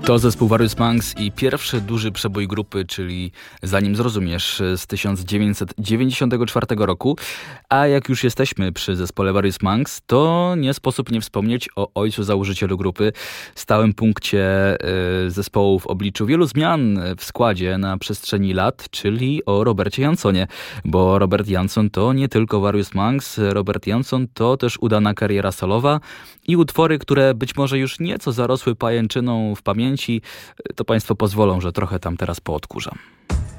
To zespół Various Monks i pierwszy duży przebój grupy, czyli Zanim zrozumiesz, z 1994 roku. A jak już jesteśmy przy zespole Various Monks, to nie sposób nie wspomnieć o ojcu założycielu grupy, stałym punkcie zespołu w obliczu wielu zmian w składzie na przestrzeni lat, czyli o Robercie Jansonie. Bo Robert Janson to nie tylko Various Monks, Robert Janson to też udana kariera solowa i utwory, które być może już nieco zarosły pajęczyną w pamięci, to Państwo pozwolą, że trochę tam teraz poodkurzam.